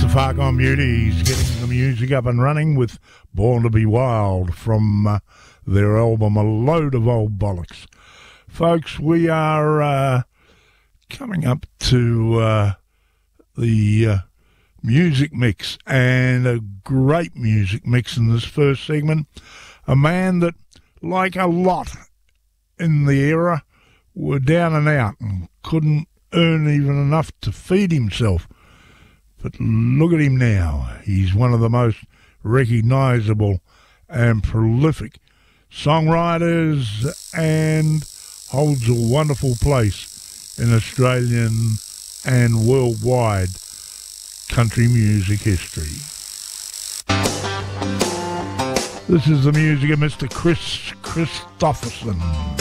Farcon Beauty. He's getting the music up and running with Born to be Wild from their album A Load of Old Bollocks. Folks, we are coming up to the music mix, and a great music mix in this first segment. A man that, like a lot in the era, were down and out and couldn't earn even enough to feed himself. But look at him now. He's one of the most recognisable and prolific songwriters and holds a wonderful place in Australian and worldwide country music history. This is the music of Mr. Chris Christopherson.